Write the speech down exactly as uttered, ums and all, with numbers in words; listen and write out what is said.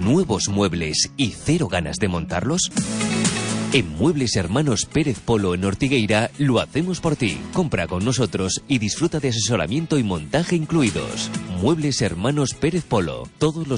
¿Nuevos muebles y cero ganas de montarlos? En Muebles Hermanos Pérez Polo en Ortigueira lo hacemos por ti. Compra con nosotros y disfruta de asesoramiento y montaje incluidos. Muebles Hermanos Pérez Polo. Todos los